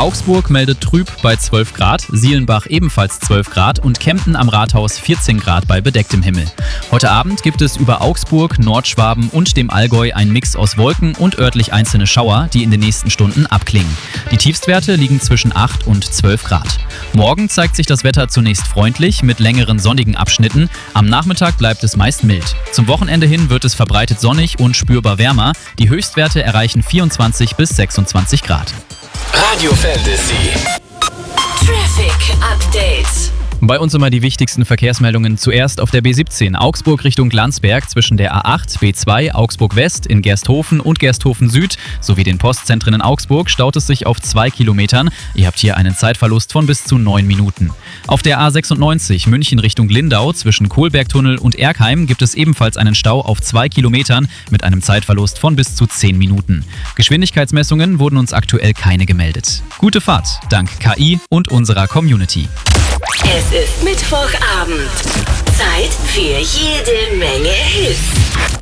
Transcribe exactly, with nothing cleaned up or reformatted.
Augsburg meldet trüb bei zwölf Grad, Sielenbach ebenfalls zwölf Grad und Kempten am Rathaus vierzehn Grad bei bedecktem Himmel. Heute Abend gibt es über Augsburg, Nordschwaben und dem Allgäu einen Mix aus Wolken und örtlich einzelne Schauer, die in den nächsten Stunden abklingen. Die Tiefstwerte liegen zwischen acht und zwölf Grad. Morgen zeigt sich das Wetter zunächst freundlich mit längeren sonnigen Abschnitten. Am Nachmittag bleibt es meist mild. Zum Wochenende hin wird es verbreitet sonnig und spürbar wärmer. Die Höchstwerte erreichen vierundzwanzig bis sechsundzwanzig Grad. Radio Fantasy. Traffic Update. Bei uns immer die wichtigsten Verkehrsmeldungen. Zuerst auf der B siebzehn, Augsburg Richtung Landsberg zwischen der A acht, B zwei, Augsburg West in Gersthofen und Gersthofen Süd sowie den Postzentren in Augsburg staut es sich auf zwei Kilometern. Ihr habt hier einen Zeitverlust von bis zu neun Minuten. Auf der A sechsundneunzig, München Richtung Lindau zwischen Kohlbergtunnel und Erkheim gibt es ebenfalls einen Stau auf zwei Kilometern mit einem Zeitverlust von bis zu zehn Minuten. Geschwindigkeitsmessungen wurden uns aktuell keine gemeldet. Gute Fahrt, dank K I und unserer Community. Es ist Mittwochabend. Zeit für jede Menge Hits.